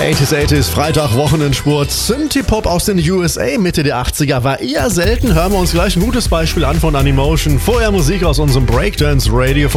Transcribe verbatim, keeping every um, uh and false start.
achtziger, achtziger, Freitag, Wochenendspurt. Synthie-Pop aus den U S A Mitte der achtziger war eher selten. Hören wir uns gleich ein gutes Beispiel an von Animotion. Vorher Musik aus unserem Breakdance Radio.